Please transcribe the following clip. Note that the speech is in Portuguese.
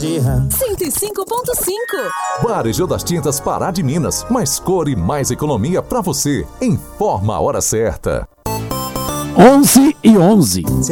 dia. 105.5. Varejão das Tintas Pará de Minas. Mais cor e mais economia pra você. Informa a hora certa. 11:11.